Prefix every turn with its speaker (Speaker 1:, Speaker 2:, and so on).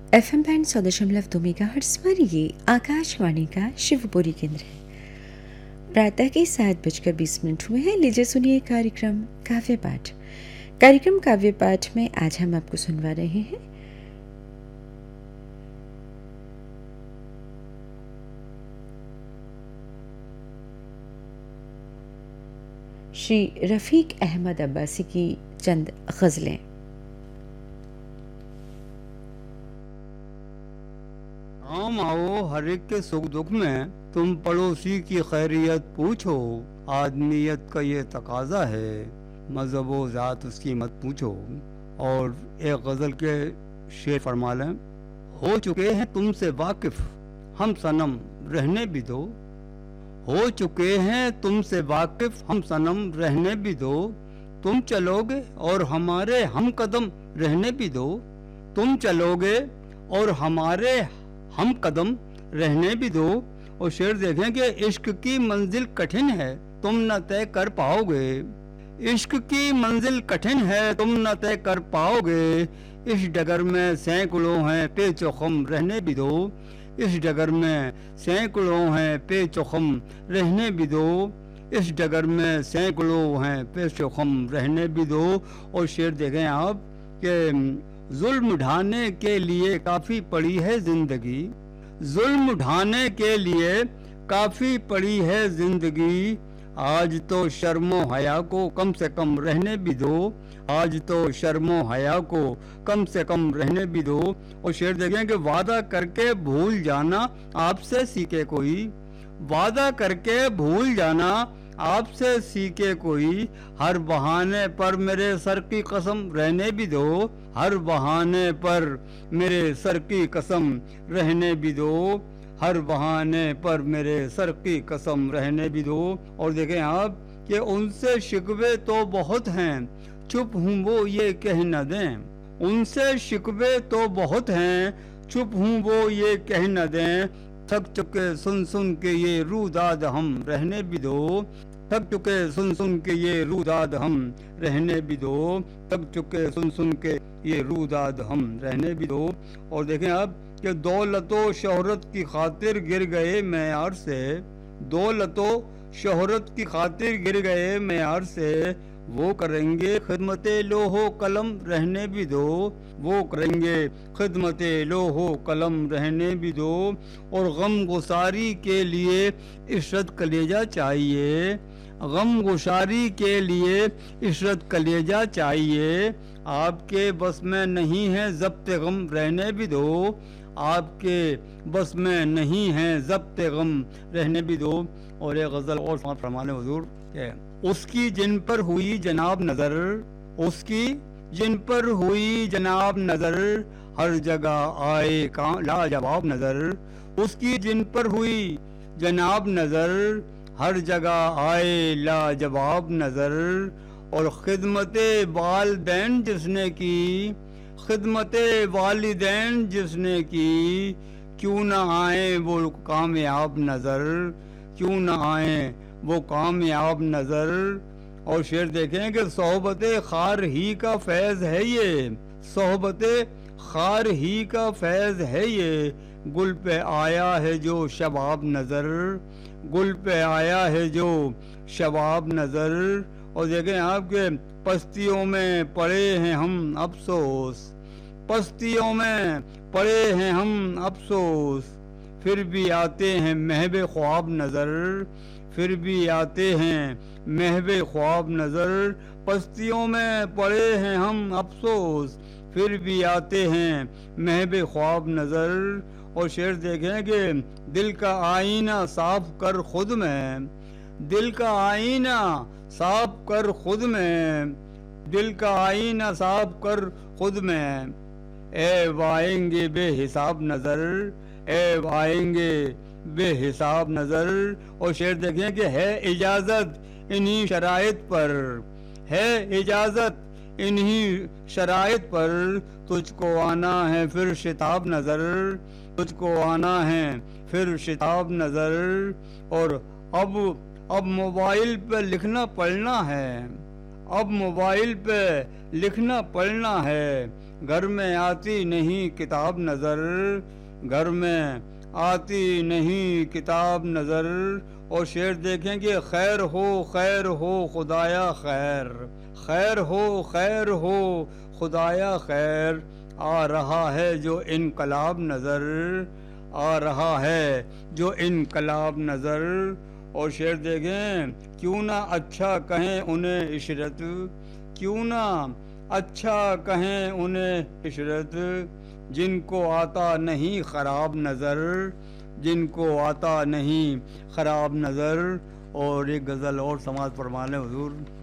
Speaker 1: FM band 100.2 मेगाहर्ट्ज़वर ये आकाशवाणी का शिवपुरी केंद्र है। प्रातः के 7:20 हुए हैं। लीजिए सुनिए कार्यक्रम काव्य पाठ। कार्यक्रम काव्य पाठ में आज हम आपको सुनवा रहे हैं श्री रफीक अहमद अब्बासी की चंद गज़लें।
Speaker 2: आम आओ हर एक के सुख दुख में, तुम पड़ोसी की खैरियत पूछो। आदमियत का ये तकाजा है, मजहब व ज़ात उसकी मत पूछो। और एक गज़ल के शेर फरमा लें। हो चुके हैं तुमसे वाकिफ हम सनम रहने भी दो। हो चुके हैं तुमसे वाकिफ हम सनम रहने भी दो। तुम चलोगे और हमारे हम कदम रहने भी दो। तुम चलोगे और हमारे हम कदम रहने भी दो। और शेर देखें कि इश्क की मंजिल कठिन है, तुम न तय कर पाओगे। इश्क की मंजिल कठिन है, तुम न तय कर पाओगे। इस डगर में सैकड़ों हैं पेचो खम रहने भी दो। इस डगर में सैकड़ों हैं पेचो खम रहने भी दो। इस डगर में सैकड़ों हैं पेचो खम रहने भी दो। और शेर देखें आप कि जुल्म ढाने के लिए काफ़ी पड़ी है ज़िंदगी। जुल्म ढाने के लिए काफ़ी पड़ी है ज़िंदगी। आज तो शर्मो हया को कम से कम रहने भी दो। आज तो शर्मो हया को कम से कम रहने भी दो। और शेर देखें कि वादा करके भूल जाना आपसे सीखे कोई। वादा करके भूल जाना आपसे सीखे कोई। हर बहाने पर मेरे सर की कसम रहने भी दो। हर बहाने पर मेरे सर की कसम रहने भी दो। हर बहाने पर मेरे सर की कसम रहने भी दो। और देखें आप कि उनसे शिकवे तो बहुत हैं, चुप हूँ वो ये कह न दें। उनसे शिकवे तो बहुत हैं, चुप हूँ वो ये कह न दें। थक चुके सुन सुन के ये रूदाद हम रहने भी दो। थक चुके सुन सुन के ये रूदाद हम रहने भी दो। थक चुके सुन सुन के ये रूदाद हम रहने भी दो। और देखें आप कि दौलतो शोहरत की खातिर गिर गए मेयार से। दौलतो शोहरत की खातिर गिर गए मेयार से। वो करेंगे खिदमते लोहो कलम रहने भी दो। वो करेंगे खिदमते लोहो कलम रहने भी दो। और गम गुसारी के लिए इशरत कलेजा चाहिए। गम गुसारी के लिए इशरत कलेजा चाहिए। आपके बस में नहीं है ज़ब्त गम रहने भी दो। आपके बस में नहीं है ज़ब्त गम रहने भी दो। और एक गज़ल और फरमाने हुजूर के उसकी जिन पर हुई जनाब नज़र, उसकी जिन पर हुई जनाब नज़र, हर जगह आए का लाजवाब नज़र। उसकी जिन पर हुई जनाब नज़र, हर जगह आए लाजवाब नज़र। और खिदमते वालिदैन जिसने की, खिदमते वालिदैन जिसने की, क्यों ना आए वो कामयाब नज़र। क्यों ना आए वो कामयाब नज़र। और शेर देखें कि सोहबते खार ही का फैज़ है ये। सोहबते खार ही का फैज़ है ये। गुल पे आया है जो शबाब नज़र। गुल पे आया है जो शबाब नज़र। और देखें आपके पस्तियों में पड़े हैं हम अफसोस। पस्तियों में पड़े हैं हम अफसोस। फिर भी आते हैं महबे ख्वाब नज़र। फिर भी आते हैं महबे ख्वाब नज़र। पस्तियों में पड़े हैं हम अफसोस। फिर भी आते हैं महबे ख्वाब नज़र। और शेर देखें कि दिल का आईना साफ कर खुद में। दिल का आईना साफ कर खुद में। दिल का आईना साफ कर खुद में। ए वाएंगे बेहिसाब नज़र। ए वाएंगे बेहिसाब नज़र। और शेर देखें कि है इजाज़त इन्हीं शराइत पर। है इजाज़त इन्हीं शराइत पर। तुझको आना है फिर शिताब नज़र। तुझको आना है फिर शिताब नज़र। और अब मोबाइल पर लिखना पढ़ना है। اب موبائل پہ لکھنا پڑھنا ہے، گھر میں آتی نہیں کتاب نظر، گھر میں آتی نہیں کتاب نظر۔ اور شعر دیکھیں گے، خیر ہو خدایا خیر، خیر ہو خدایا خیر، آ رہا ہے جو انقلاب نظر، آ رہا ہے جو انقلاب نظر۔ اور شعر دیکھیں، کیوں نہ اچھا کہیں انہیں عشرت، کیوں نہ اچھا کہیں انہیں عشرت، جن کو آتا نہیں خراب نظر، جن کو آتا نہیں خراب نظر۔ اور ایک غزل اور سماعت فرما لیں حضور۔